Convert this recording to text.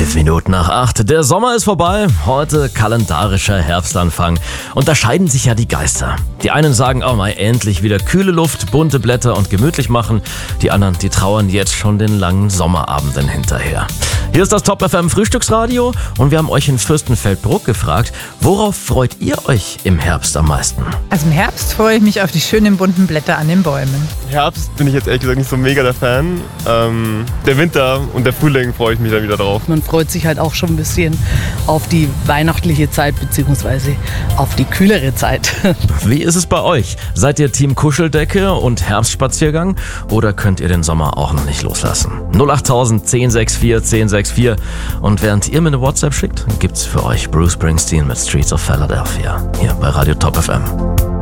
7:11. Der Sommer ist vorbei, heute kalendarischer Herbstanfang. Und da scheiden sich ja die Geister. Die einen sagen, oh mal, endlich wieder kühle Luft, bunte Blätter und gemütlich machen. Die anderen, die trauern jetzt schon den langen Sommerabenden hinterher. Hier ist das Top FM Frühstücksradio und wir haben euch in Fürstenfeldbruck gefragt, worauf freut ihr euch im Herbst am meisten? Also im Herbst freue ich mich auf die schönen bunten Blätter an den Bäumen. Herbst bin ich jetzt ehrlich gesagt nicht so mega der Fan. Der Winter und der Frühling freue ich mich dann wieder drauf. Man freut sich halt auch schon ein bisschen auf die weihnachtliche Zeit bzw. auf die kühlere Zeit. Wie ist es bei euch? Seid ihr Team Kuscheldecke und Herbstspaziergang oder könnt ihr den Sommer auch noch nicht loslassen? 08000 1064 1064 und während ihr mir eine WhatsApp schickt, gibt's für euch Bruce Springsteen mit Streets of Philadelphia hier bei Radio Top FM.